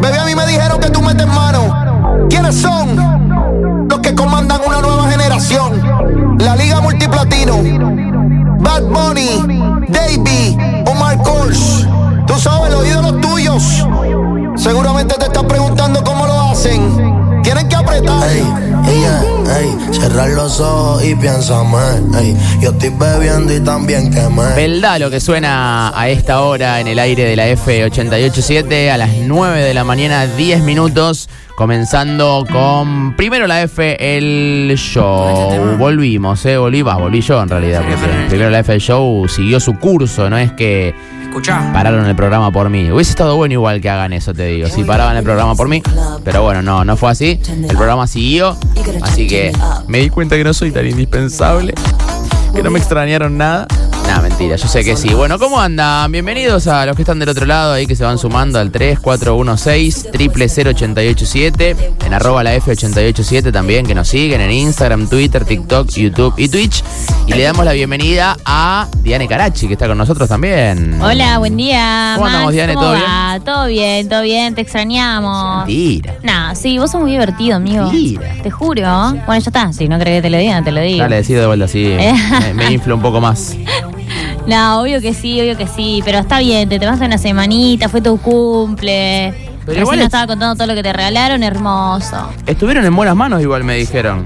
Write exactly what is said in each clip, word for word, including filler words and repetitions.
Bebé, a mí me dijeron que tú metes mano. ¿Quiénes son? Los que comandan una nueva generación. La Liga Multiplatino. Bad Bunny, Davey, Omar Kors. Tú sabes, los ídolos tuyos. Seguramente te estás preguntando cómo lo hacen. Tienen que apretar. Ey, ella, ey, cerrar los ojos y piénsame. Ey, yo estoy bebiendo y también quemé. Belda, lo que suena a esta hora en el aire de la F ochenta y ocho siete a las nueve de la mañana, diez minutos. Comenzando con primero la F, el show. Volvimos, eh, volví, va, volví yo en realidad. Porque primero la F, el show siguió su curso, no es que pararon el programa por mí. Hubiese estado bueno igual que hagan eso, te digo, si paraban el programa por mí. Pero bueno, no, no fue así. El programa siguió, así que me di cuenta que no soy tan indispensable, que no me extrañaron nada. Nah, mentira, yo sé que sí. Bueno, ¿cómo andan? Bienvenidos a los que están del otro lado ahí, que se van sumando al tres cuatro uno seis, cero cero cero ocho ocho siete, en arroba la F ochenta y ocho siete también, que nos siguen en Instagram, Twitter, TikTok, YouTube y Twitch. Y le damos la bienvenida a Diane Carachi, que está con nosotros también. Hola, buen día. ¿Cómo andamos, Diane? ¿Cómo ¿Todo va? bien? Todo bien, todo bien, te extrañamos. Mentira. Nah, sí, vos sos muy divertido, amigo. Mentira. Te juro. Bueno, ya está, si no crees que te lo diga, te lo digo. Dale, decido de vuelta, así me, me inflo un poco más. No, obvio que sí, obvio que sí, pero está bien, te tomaste una semanita, fue tu cumple. Pero Recién igual nos es- estaba contando todo lo que te regalaron, hermoso. Estuvieron en buenas manos, igual me dijeron.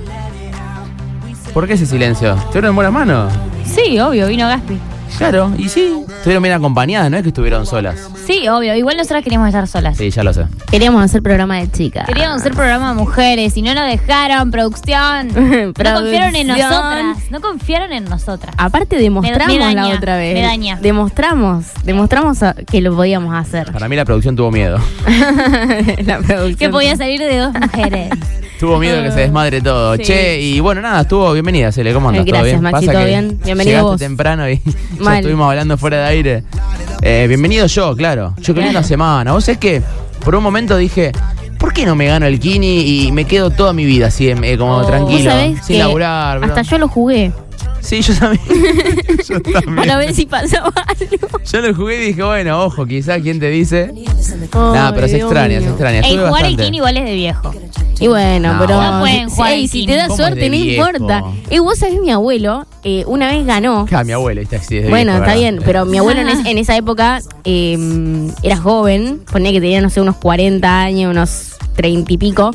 ¿Por qué ese silencio? ¿Estuvieron en buenas manos? Sí, obvio, vino Gaspi. Claro, y sí. Estuvieron bien acompañadas, no es que estuvieron solas. Sí, obvio, igual nosotras queríamos estar solas. Sí, ya lo sé. Queríamos hacer programa de chicas. Queríamos hacer programa de mujeres y no nos dejaron, producción. No confiaron en Producción. nosotras, no confiaron en nosotras. Aparte demostramos Me- me daña, la otra vez. me daña. Demostramos, demostramos a- que lo podíamos hacer. Para mí la producción tuvo miedo. La producción. Que podía salir de dos mujeres. Tuvo miedo que se desmadre todo. Sí. Che, y bueno, nada, estuvo bienvenida, Cele, ¿cómo andas? Eh, gracias, ¿Todo bien? Maxi, Pasa ¿todo que bien? Bienvenido llegaste vos. temprano y ya Mal. estuvimos hablando fuera de aire. Eh, bienvenido yo, claro. Yo quería una semana. Vos sabés que por un momento dije, ¿por qué no me gano el Kini y me quedo toda mi vida así, eh, como Oh. tranquilo, Vos sabés sin que laburar? bro? hasta yo lo jugué. Sí, yo también. yo también. Para ver si pasaba algo. Yo lo jugué y dije, bueno, ojo, quizás quién te dice. Nada, Ay, pero se Dios extraña, mío. se extraña. Ey, Estuve jugar el bastante. Kini igual es de viejo. Y bueno, No, pero. no pueden jugar Ey, al si Kini. te da ¿Cómo suerte, es de no viejo? importa. Y vos sabés, mi abuelo, eh, una vez ganó. Ah, mi abuela, está así, es de Bueno, viejo, está ¿verdad? bien, pero mi abuelo en, es- en esa época eh, era joven, ponía que tenía, no sé, unos cuarenta años, unos treinta y pico,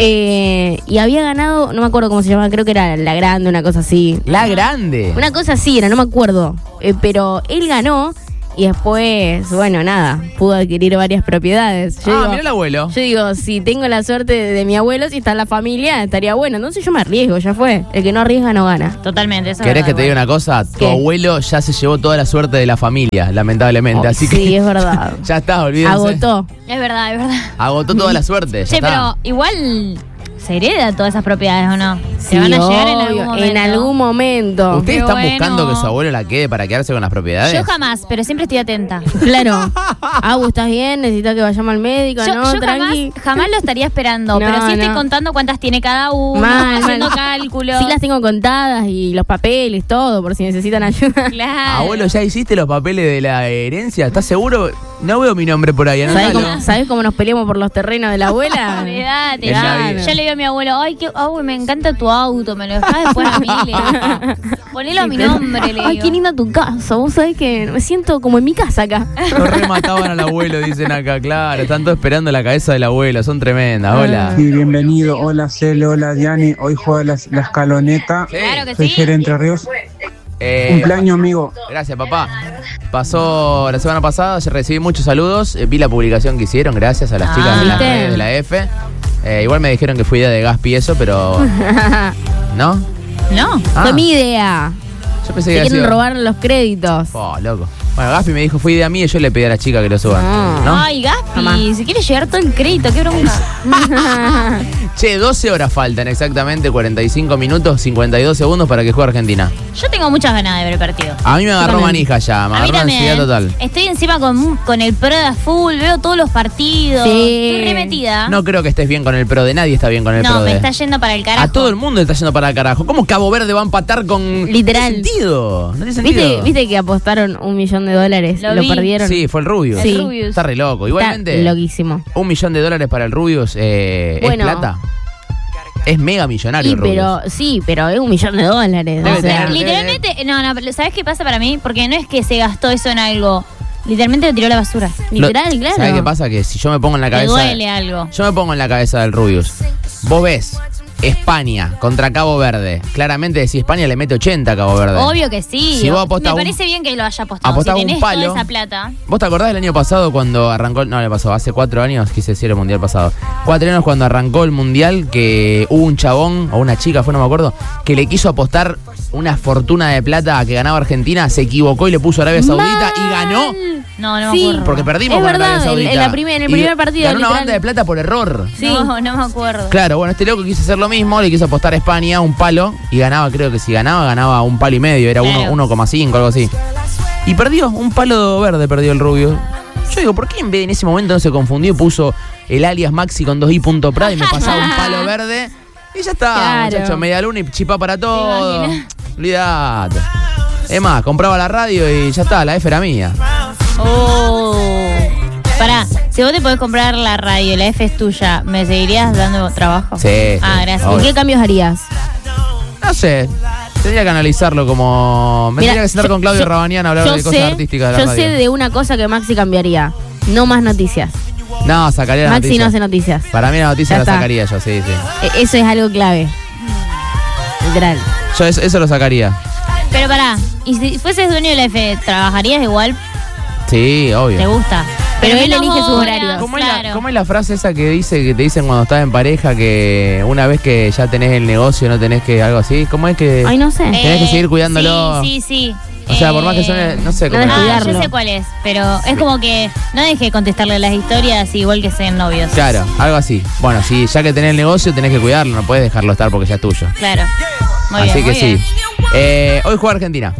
eh, y había ganado, no me acuerdo cómo se llamaba, creo que era La Grande, una cosa así. La grande. Una cosa así era, no me acuerdo, eh, pero él ganó y después, bueno, nada, pudo adquirir varias propiedades. Yo Ah, digo, mirá el abuelo. yo digo, si tengo la suerte de, de mi abuelo, si está en la familia, estaría bueno. Entonces yo me arriesgo, ya fue. El que no arriesga no gana. Totalmente, eso es ¿Querés verdad, que te diga igual. una cosa? Tu ¿Qué? abuelo ya se llevó toda la suerte de la familia, lamentablemente. Oh, así sí, que es verdad. ya está, olvídense. Agotó. Es verdad, es verdad. Agotó toda la suerte. Ya Che, está. pero igual se hereda todas esas propiedades, ¿o no? Sí, Se van a llegar en obvio, algún momento. En algún momento. ¿Ustedes Qué están bueno. buscando que su abuelo la quede para quedarse con las propiedades? Yo jamás, pero siempre estoy atenta. Claro. Abu, ¿estás bien? ¿Necesitas que vayamos al médico? Yo, no, yo jamás, tranqui. jamás lo estaría esperando, No, pero sí estoy no. contando cuántas tiene cada uno, Mal, haciendo mal. cálculos. Sí las tengo contadas y los papeles, todo, por si necesitan ayuda. Claro. Abuelo, ¿ya hiciste los papeles de la herencia? ¿Estás seguro? No veo mi nombre por ahí, ¿Sabés anótalo. cómo, ¿Sabés cómo nos peleamos por los terrenos de la abuela? Olvídate, En la ya. vida. Yo le digo a mi abuelo, ay, qué, ay, me encanta tu auto, me lo dejás después a mí, le digo. Ponelo a mi nombre, le Ay, digo. qué linda tu casa. Vos sabés que me siento como en mi casa acá. Lo remataban al abuelo, dicen acá, claro. Están todos esperando la cabeza del abuelo, son tremendas. Hola. Sí, bienvenido. Hola, Celo. Hola, Diane. Hoy juega la, la escaloneta. Claro que Soy sí. Jere Entre Ríos. Eh, Cumpleaños, amigo. Gracias, papá. Pasó la semana pasada, se recibí muchos saludos. eh, vi la publicación que hicieron, gracias a las Ah, chicas de las ¿viste? redes de la F. Eh, igual me dijeron que fue idea de Gaspi eso, pero. ¿No? No. Ah, Fue mi idea. yo pensé Se que había quieren sido- robar los créditos. Oh, loco. Bueno, Gaspi me dijo, fue idea mía y yo le pedí a la chica que lo suba. Ah. ¿No? Ay, Gaspi, Jamás. si quieres llegar todo el crédito, qué bronca. Che, doce horas faltan exactamente, cuarenta y cinco minutos, cincuenta y dos segundos para que juegue Argentina. Yo tengo muchas ganas de ver el partido. A mí me agarró manija ya, me A mí agarró también. ansiedad total. Estoy encima con, con el pro de a full, veo todos los partidos. Sí. Estoy remetida. No creo que estés bien con el pro de nadie, está bien con el No, pro me de. está yendo para el carajo. A todo el mundo le está yendo para el carajo. ¿Cómo Cabo Verde va a empatar con. Literal. No tiene sentido. No tiene sentido. ¿Viste, ¿Viste que apostaron un millón de dólares? Lo Lo, vi. perdieron. Sí, fue el Rubius. Sí. El Rubius. Está re loco. Igualmente. Está loquísimo. Un millón de dólares para el Rubius eh, Bueno. es plata. Es mega millonario Sí, el Rubius. pero, sí, pero es un millón de dólares. Debe o sea, tener- Literalmente, no, no, ¿sabes qué pasa para mí? Porque no es que se gastó eso en algo. Literalmente lo tiró a la basura. literal, Lo- claro. ¿Sabes qué pasa? Que si yo me pongo en la Me cabeza. duele algo. Yo me pongo en la cabeza del Rubius. Vos ves España contra Cabo Verde. Claramente si España le mete ochenta a Cabo Verde. Obvio que sí. Si vos apostás Me un- parece bien que lo haya apostado. apostás Si un tenés palo. toda esa plata. ¿Vos te acordás del año pasado cuando arrancó? No, le pasó, hace cuatro años, quise decir el mundial pasado. Cuatro años cuando arrancó el mundial, que hubo un chabón o una chica, fue no me acuerdo, que le quiso apostar una fortuna de plata a que ganaba Argentina, se equivocó y le puso Arabia Saudita y ganó. No, no Sí, me acuerdo. Porque perdimos Es con verdad, Arabia en- Saudita. en la primer- en el Y primer partido, ganó una literal. banda de plata por error. Sí. No, no me acuerdo. Claro, bueno, este loco quiso hacer lo mismo, le quiso apostar a España un palo y ganaba, creo que si ganaba, ganaba un palo y medio, era Claro. uno coma cinco, algo así. Y perdió, un palo verde perdió el Rubio. Yo digo, ¿por qué en vez de en ese momento no se confundió y puso el alias Maxi con dos i punto pra y me pasaba un palo verde? Y ya está, Claro. muchachos, media luna y chipá para todo. imaginas? Olvidate. Es más, compraba la radio y ya está, la F era mía. Oh. Pará, si vos te podés comprar la radio y la F es tuya, ¿me seguirías dando trabajo? Sí, Ah, sí, gracias. obvio. ¿Y qué cambios harías? No sé, tendría que analizarlo como... Me Mirá, tendría que sentar yo- con Claudio yo- Rabañán a hablar yo de cosas sé- artísticas de la Yo radio. sé de una cosa que Maxi cambiaría. No más noticias. No, sacaría la Maxi noticia. no hace noticias. Para mí la noticia Ya la está. sacaría yo, sí, sí. E- Eso es algo clave. Literal. Yo eso, eso lo sacaría. Pero pará, ¿y si fueses dueño de la F, trabajarías igual? Sí, obvio. ¿Te gusta? Pero él menos elige sus horas, horarios. ¿Cómo, es claro. la, ¿Cómo es la frase esa que dice que te dicen cuando estás en pareja que una vez que ya tenés el negocio no tenés que algo así? ¿Cómo es que Ay, no sé. tenés que seguir cuidándolo? Sí, sí, sí. O sea, por más que Eh, suene, no sé cómo no es. Ah, descuidarlo. yo sé cuál es, pero es como que no deje de contestarle las historias igual que sean novios. Claro, algo así. Bueno, si ya que tenés el negocio tenés que cuidarlo, no puedes dejarlo estar porque ya es tuyo. Claro. Muy así bien, que muy sí. bien. Eh, hoy juega Argentina.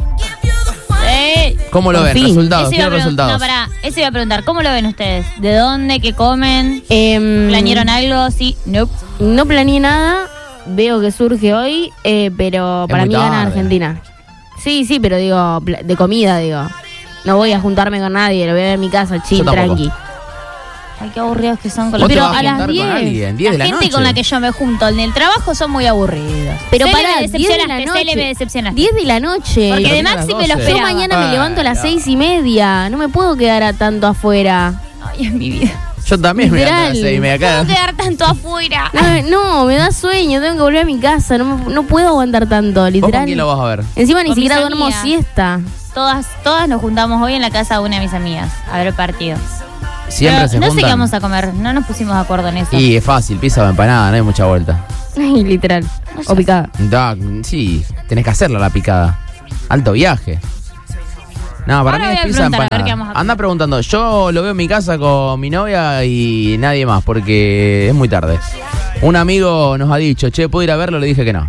Eh, ¿Cómo lo Por ven? fin. Resultados, eso iba quiero a pregun- resultados. No, pará, eso iba a preguntar. ¿Cómo lo ven ustedes? ¿De dónde? ¿Qué comen? Em, ¿Planearon algo? Sí. Nope. No planeé nada. Veo que surge hoy, eh, pero Es para muy mí gana tarde. Argentina. Sí, sí, pero digo, pla- de comida, digo. No voy a juntarme con nadie, lo voy a ver en mi casa, chill, Yo tampoco. tranqui. Ay, qué aburridos que son con ¿Vos los te Pero vas a a las juntar con diez, alguien? diez de La la gente noche. con la que yo me junto en el trabajo son muy aburridos. Pero Cele, para me diez de la decepcionaste, Cele, me noche. decepcionaste. diez de la noche. Porque de Termina a las Maxi me lo doce. Yo esperaba. mañana me levanto a las Bueno. seis y media. No me puedo quedar a tanto afuera. Ay, en mi vida. Yo también me voy a Literal. las seis y media No acá. puedo quedar tanto afuera. No, no, me da sueño, tengo que volver a mi casa. No, me- no puedo aguantar tanto, ¿Vos literal. con quién lo vas a ver? Encima ni Con siquiera mis duermo amigas. siesta. Todas, todas nos juntamos hoy en la casa de una de mis amigas a ver partidos. Siempre Pero se no sé juntan. qué vamos a comer, no nos pusimos de acuerdo en eso. Y es fácil, pizza o empanada, no hay mucha vuelta. Ay, literal. O picada. Da, sí, tenés que hacerla la picada. Alto viaje. No, para Ahora mí voy es a pizza preguntar, a ver qué empanada. vamos a comer. Anda preguntando, yo lo veo en mi casa con mi novia y nadie más porque es muy tarde. Un amigo nos ha dicho, che, ¿puedo ir a verlo? Le dije que no.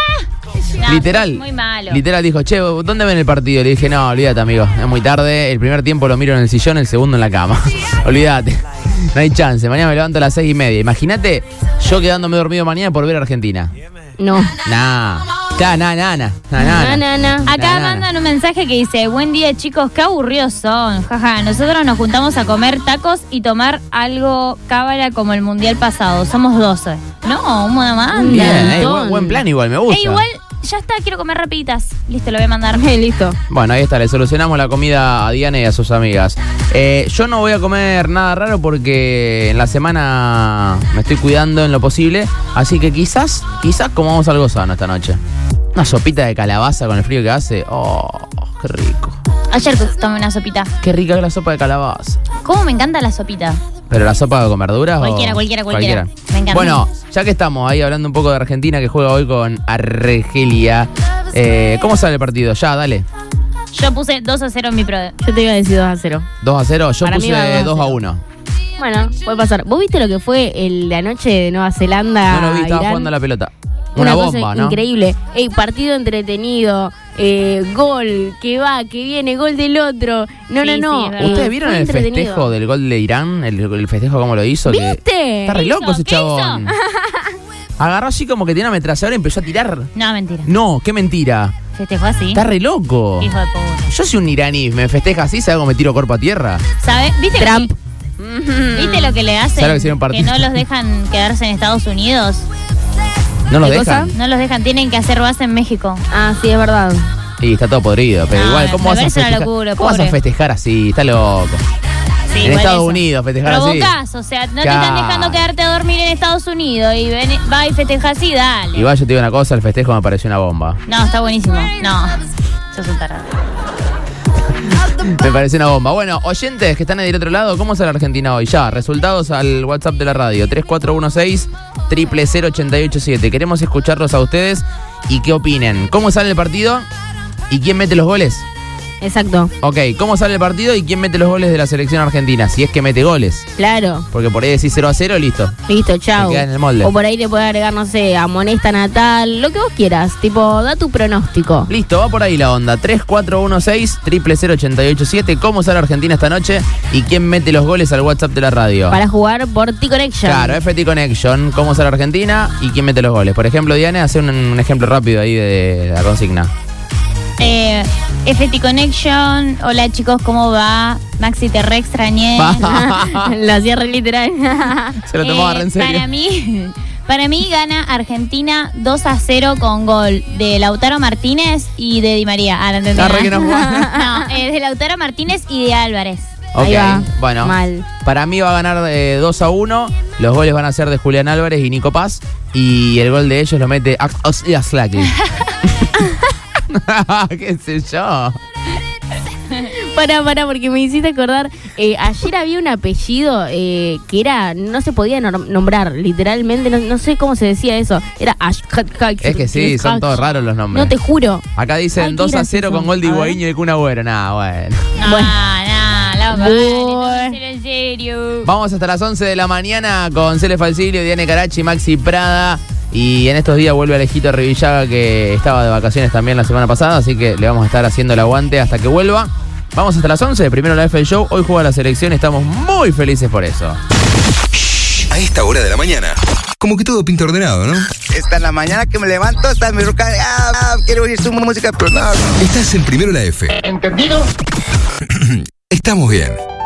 No, Literal. Muy malo. Literal dijo, che, ¿dónde ven el partido? Le dije, no, olvídate, amigo. Es muy tarde. El primer tiempo lo miro en el sillón, el segundo en la cama. Olvídate. No hay chance. Mañana me levanto a las seis y media. Imagínate yo quedándome dormido mañana por ver a Argentina. No. Nah. Nah, nah, nah, nah. Nah, Na, nah, na, na. Acá Na, na, mandan un mensaje que dice, buen día chicos, qué aburridos son. Jaja, nosotros nos juntamos a comer tacos y tomar algo cábala como el mundial pasado. Somos doce. No, un buena manda. Bien, eh, montón. buen, buen plan igual, me gusta. E igual, ya está, quiero comer rapiditas. Listo, lo voy a mandar. Listo. Bueno, ahí está, le solucionamos la comida a Diana y a sus amigas. Eh, yo no voy a comer nada raro porque en la semana me estoy cuidando en lo posible. Así que quizás, quizás comamos algo sano esta noche. Una sopita de calabaza con el frío que hace. Oh, qué rico. Ayer tomé una sopita. Qué rica es la sopa de calabaza. ¿Cómo me encanta la sopita? ¿Pero la sopa con verduras? o- Cualquiera, cualquiera, cualquiera. Me encanta. Bueno, ya que estamos ahí hablando un poco de Argentina que juega hoy con Argelia. Eh, ¿Cómo sale el partido? Ya, dale. Yo puse dos a cero en mi pro. Yo te iba a decir dos a cero. dos a cero. Yo Para mí puse va dos a dos a cero. uno. Bueno, puede pasar. ¿Vos viste lo que fue el de anoche de Nueva Zelanda? No lo vi, estaba Irán? jugando a la pelota. Una, Una bomba, cosa ¿no? Increíble. Ey, partido entretenido. Eh, gol, que va, que viene, gol del otro. No, Sí, no, sí, no. es verdad. ¿Ustedes Eh, vieron fue el entretenido. festejo del gol de Irán? El, el festejo cómo lo hizo. que- ¿Viste? Está re ¿Qué loco hizo? ese ¿Qué hizo? chabón. Agarró así como que tiene una ametralladora y empezó a tirar. No, mentira. No, qué mentira. Festejó así. Está re loco. Hijo de puta. Yo soy un iraní, me festeja así, ¿sabes cómo me tiro cuerpo a tierra? ¿Sabes? ¿Viste Trump. Lo, ¿Viste lo que le hacen? ¿Sabes lo que hicieron partido? Que no los dejan quedarse en Estados Unidos. ¿No los ¿Qué dejan? cosa? No los dejan, tienen que hacer base en México. Ah, sí, es verdad. Y está todo podrido, pero No, igual, me ¿cómo vas a parece una festejar? locura, ¿Cómo vas a pobre. festejar así? Está loco. Sí, En igual Estados eso. Unidos, festejar así. Provocás, o sea, no te Claro. están dejando quedarte a dormir en Estados Unidos y ven, va y festeja así, dale. Igual yo te digo una cosa, el festejo me pareció una bomba. No, está buenísimo. No, sos un tarado. Me pareció una bomba. Bueno, oyentes que están del otro lado, ¿cómo sale Argentina hoy? Ya, resultados al WhatsApp de la radio, tres cuatro uno seis, cero cero cero, ocho ocho siete. Queremos escucharlos a ustedes y qué opinen. ¿Cómo sale el partido y quién mete los goles? Exacto. Ok, ¿cómo sale el partido y quién mete los goles de la selección argentina? Si es que mete goles. Claro. Porque por ahí decís cero a cero, listo. Listo, chao. Se queda en el molde. O por ahí le puedes agregar, no sé, a Monesta Natal, lo que vos quieras. Tipo, da tu pronóstico. Listo, va por ahí la onda. tres cuatro uno seis, cero cero cero, ocho ocho siete. ¿Cómo sale Argentina esta noche y quién mete los goles al WhatsApp de la radio? Para jugar por T-Connection. Claro, F T Connection, cómo sale Argentina y quién mete los goles. Por ejemplo, Diana, hace un, un ejemplo rápido ahí de la consigna. Eh, F T Connection, hola chicos, ¿cómo va? Maxi, te re extrañé. La cierre literal. Se lo tomaba Eh, re en serio. Para mí, para mí gana Argentina dos a cero con gol de Lautaro Martínez y de Di María. Ah, no entendí. Ah, re nada. que no juega. No, eh, de Lautaro Martínez y de Álvarez. Ok, Ahí va. bueno. Mal. Para mí va a ganar eh, dos a uno. Los goles van a ser de Julián Álvarez y Nico Paz. Y el gol de ellos lo mete Aslaki. ¿Qué sé yo? Para, para, porque me hiciste acordar. eh, ayer había un apellido eh, que era, no se podía nom- nombrar, literalmente, no, no sé cómo se decía eso. Era Ash. Es que sí, son todos raros los nombres. No te juro. Acá dicen Ay, qué dos a cero gracioso. con gol de A ver. Higuaín y de Kun Agüero. Nah, bueno. No, Bueno. no, loco, Bueno. dale, tómenselo en serio. Vamos hasta las once de la mañana con Cele Falsilio, Diane Carachi, Maxi Prada. Y en estos días vuelve Alejito Revillaga, que estaba de vacaciones también la semana pasada. Así que le vamos a estar haciendo el aguante hasta que vuelva. Vamos hasta las once, primero la F del Show. Hoy juega la selección, estamos muy felices por eso. A esta hora de la mañana, como que todo pinta ordenado, ¿no? Esta en la mañana que me levanto, esta es mi roca. Ah, ah, quiero oír su música, pero nada. Estás en Primero la F. ¿Entendido? Estamos bien.